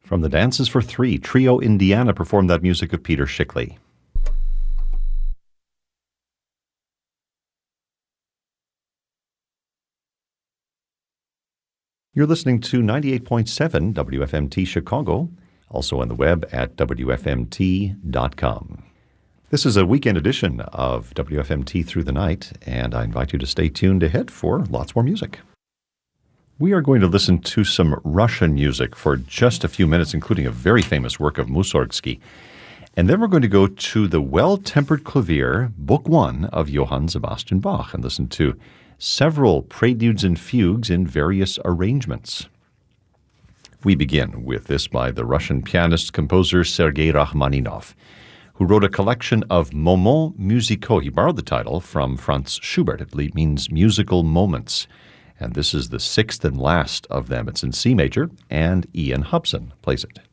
From the Dances for Three, Trio Indiana performed that music of Peter Schickli. You're listening to 98.7 WFMT Chicago, also on the web at WFMT.com. This is a weekend edition of WFMT Through the Night, and I invite you to stay tuned ahead for lots more music. We are going to listen to some Russian music for just a few minutes, including a very famous work of Mussorgsky. And then we're going to go to the Well-Tempered Clavier, Book 1 of Johann Sebastian Bach, and listen to several preludes and fugues in various arrangements. We begin with this by the Russian pianist-composer Sergei Rachmaninoff, who wrote a collection of Moments musicaux. He borrowed the title from Franz Schubert. It means musical moments. And this is the sixth and last of them. It's in C major, and Ian Hobson plays it.